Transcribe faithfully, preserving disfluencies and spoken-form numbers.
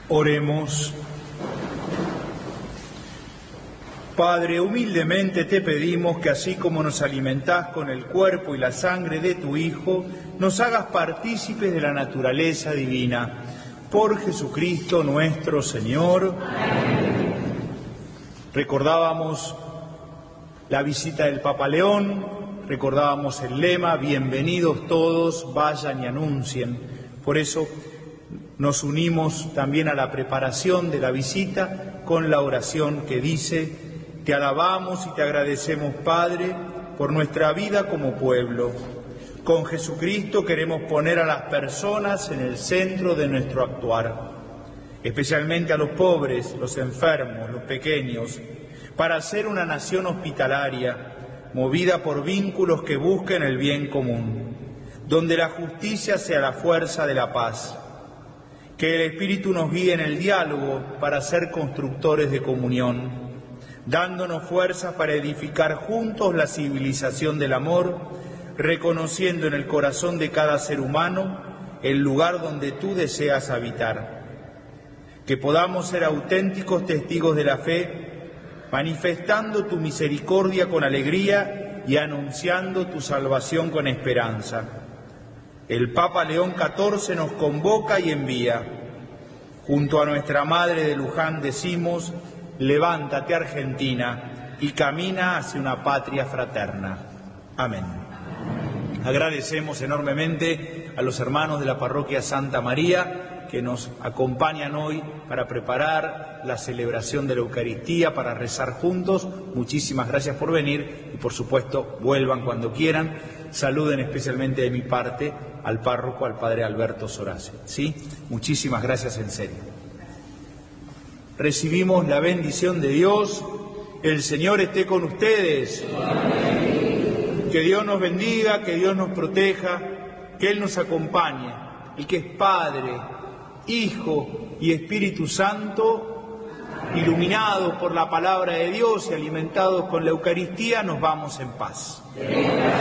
Oremos. Padre, humildemente te pedimos que así como nos alimentás con el cuerpo y la sangre de tu Hijo, nos hagas partícipes de la naturaleza divina. Por Jesucristo nuestro Señor. Amén. Recordábamos la visita del Papa León, recordábamos el lema, bienvenidos todos, vayan y anuncien. Por eso nos unimos también a la preparación de la visita con la oración que dice: te alabamos y te agradecemos, Padre, por nuestra vida como pueblo. Con Jesucristo queremos poner a las personas en el centro de nuestro actuar, especialmente a los pobres, los enfermos, los pequeños, para ser una nación hospitalaria, movida por vínculos que busquen el bien común, donde la justicia sea la fuerza de la paz. Que el Espíritu nos guíe en el diálogo para ser constructores de comunión, dándonos fuerzas para edificar juntos la civilización del amor, reconociendo en el corazón de cada ser humano el lugar donde tú deseas habitar. Que podamos ser auténticos testigos de la fe, manifestando tu misericordia con alegría y anunciando tu salvación con esperanza. El Papa León catorce nos convoca y envía. Junto a nuestra Madre de Luján decimos: levántate, Argentina, y camina hacia una patria fraterna. Amén. Agradecemos enormemente a los hermanos de la Parroquia Santa María que nos acompañan hoy para preparar la celebración de la Eucaristía, para rezar juntos. Muchísimas gracias por venir y, por supuesto, vuelvan cuando quieran. Saluden especialmente de mi parte al párroco, al padre Alberto Sorace. ¿Sí? Muchísimas gracias en serio. Recibimos la bendición de Dios. El Señor esté con ustedes. Amén. Que Dios nos bendiga, que Dios nos proteja, que Él nos acompañe. El que es Padre, Hijo y Espíritu Santo, iluminados por la palabra de Dios y alimentados con la Eucaristía, nos vamos en paz.